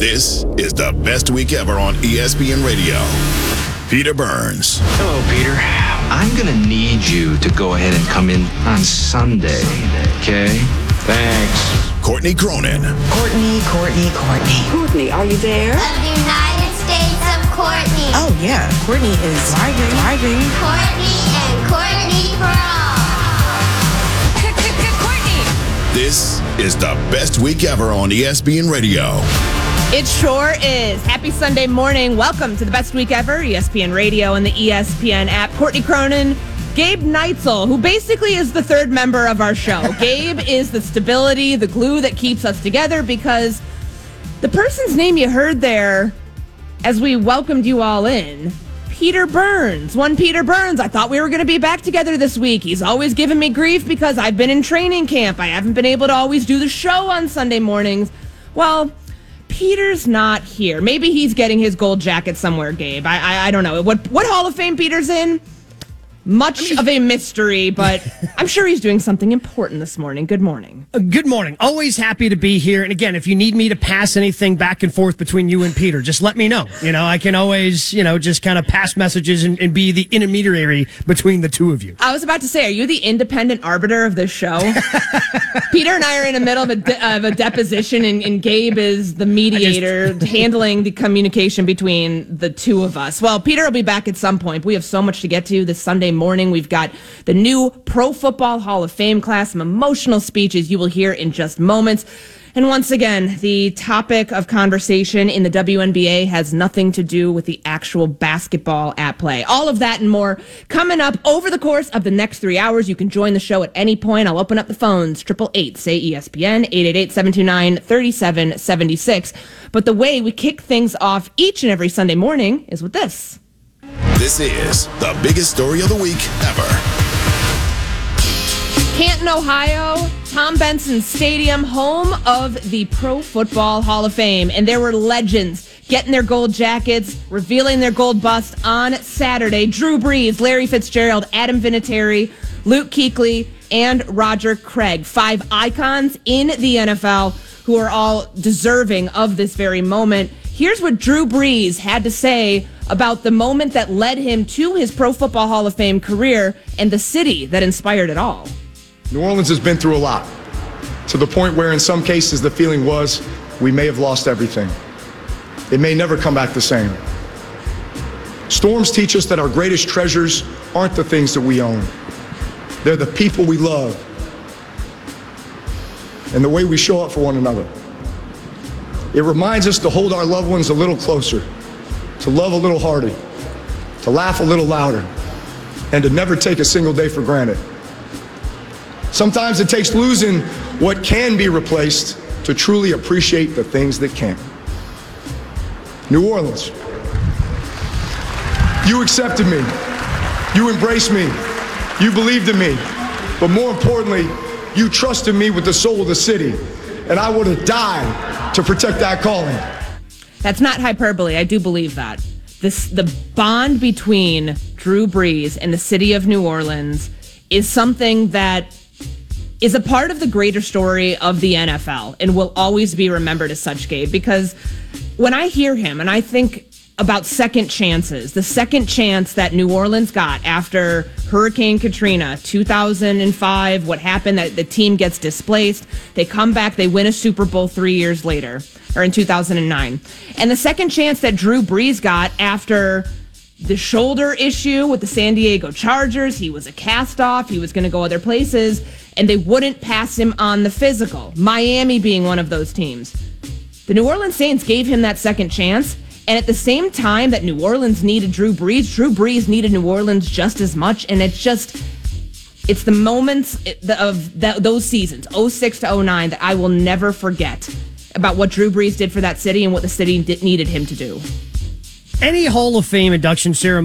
This is the best week ever on ESPN Radio. Peter Burns. Hello, Peter. I'm going to need you to go ahead and come in on Sunday, okay? Thanks. Courtney Cronin. Courtney. Courtney, are you there? Of the United States of Courtney. Oh, yeah. Courtney is driving. Courtney and Courtney for all. Courtney! This is the best week ever on ESPN Radio. It sure is. Happy Sunday morning. Welcome to the best week ever, ESPN Radio and the ESPN app. Courtney Cronin, Gabe Neitzel, who basically is the third member of our show. Gabe is the stability, the glue that keeps us together, because the person's name you heard there as we welcomed you all in, Peter Burns. One Peter Burns. I thought we were going to be back together this week. He's always given me grief because I've been in training camp. I haven't been able to always do the show on Sunday mornings. Well, Peter's not here. Maybe he's getting his gold jacket somewhere, Gabe. I don't know. What Hall of Fame Peter's in? Much of a mystery, but I'm sure he's doing something important this morning. Good morning. Good morning. Always happy to be here. And again, if you need me to pass anything back and forth between you and Peter, just let me know. I can always, just kind of pass messages and be the intermediary between the two of you. I was about to say, are you the independent arbiter of this show? Peter and I are in the middle of a deposition, and Gabe is the mediator handling the communication between the two of us. Well, Peter will be back at some point. We have so much to get to this Sunday morning. We've got the new Pro Football Hall of Fame class, some emotional speeches you will hear in just moments. And once again, the topic of conversation in the WNBA has nothing to do with the actual basketball at play. All of that and more coming up over the course of the next 3 hours. You can join the show at any point. I'll open up the phones, 888-SAY-ESPN, 888-729-3776. But the way we kick things off each and every Sunday morning is with this. This is the biggest story of the week ever. Canton, Ohio, Tom Benson Stadium, home of the Pro Football Hall of Fame. And there were legends getting their gold jackets, revealing their gold bust on Saturday. Drew Brees, Larry Fitzgerald, Adam Vinatieri, Luke Kuechly, and Roger Craig. 5 icons in the NFL who are all deserving of this very moment. Here's what Drew Brees had to say about the moment that led him to his Pro Football Hall of Fame career and the city that inspired it all. New Orleans has been through a lot, to the point where in some cases the feeling was we may have lost everything. It may never come back the same. Storms teach us that our greatest treasures aren't the things that we own. They're the people we love and the way we show up for one another. It reminds us to hold our loved ones a little closer, to love a little harder, to laugh a little louder, and to never take a single day for granted. Sometimes it takes losing what can be replaced to truly appreciate the things that can't. New Orleans, you accepted me, you embraced me, you believed in me, but more importantly, you trusted me with the soul of the city, and I would have died to protect that calling. That's not hyperbole. I do believe that. The bond between Drew Brees and the city of New Orleans is something that is a part of the greater story of the NFL and will always be remembered as such, Gabe, because when I hear him and I think about second chances, the second chance that New Orleans got after Hurricane Katrina, 2005, what happened, that the team gets displaced, they come back, they win a Super Bowl 3 years later, or in 2009. And the second chance that Drew Brees got after the shoulder issue with the San Diego Chargers, he was a cast-off, he was going to go other places, and they wouldn't pass him on the physical, Miami being one of those teams. The New Orleans Saints gave him that second chance, and at the same time that New Orleans needed Drew Brees needed New Orleans just as much, and it's the moments of those seasons, 06 to 09, that I will never forget about what Drew Brees did for that city and what the city needed him to do. Any Hall of Fame induction ceremony